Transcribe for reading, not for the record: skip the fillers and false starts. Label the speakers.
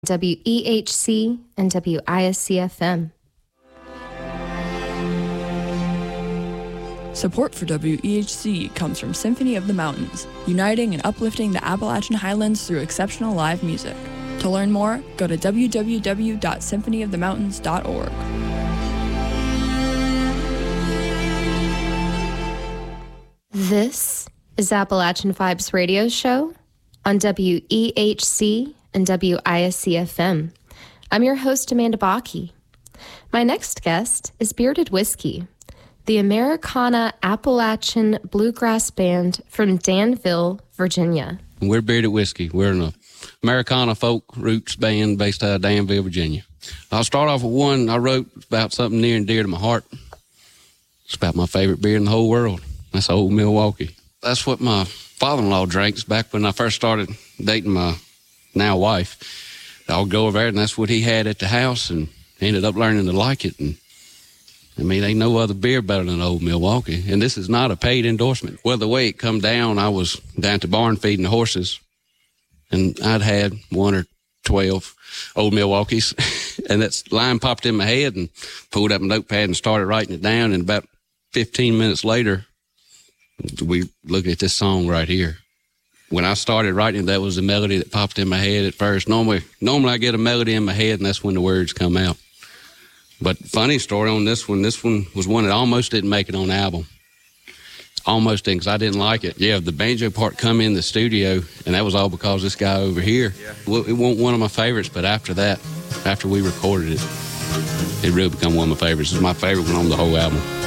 Speaker 1: WEHC and WISC-FM.
Speaker 2: Support for WEHC comes from Symphony of the Mountains, uniting and uplifting the Appalachian Highlands through exceptional live music. To learn more, go to www.symphonyofthemountains.org.
Speaker 1: This is Appalachian Vibes Radio Show on WEHC and WISC-FM. I'm your host, Amanda Bakke. My next guest is Bearded Whiskey, the Americana Appalachian bluegrass band from Danville, Virginia.
Speaker 3: We're Bearded Whiskey. We're an Americana folk roots band based out of Danville, Virginia. I'll start off with one I wrote about something near and dear to my heart. It's about my favorite beer in the whole world. That's Old Milwaukee. That's what my father-in-law drinks back when I first started dating my now wife. I would go over there, and that's what he had at the house, and ended up learning to like it. And I mean, ain't no other beer better than Old Milwaukee. And this is not a paid endorsement. Well, the way it come down, I was down at the barn feeding the horses, and I'd had 1 or 12 Old Milwaukees. And that line popped in my head, and pulled up a notepad and started writing it down. And about 15 minutes later, we look at this song right here. When I started writing, that was the melody that popped in my head at first. Normally I get a melody in my head, and that's when the words come out. But funny story on this one was one that almost didn't make it on the album. Almost didn't, because I didn't like it. Yeah, the banjo part come in the studio, and that was all because this guy over here. Yeah. Well, it wasn't one of my favorites, but after that, after we recorded it, it really became one of my favorites. It's my favorite one on the whole album.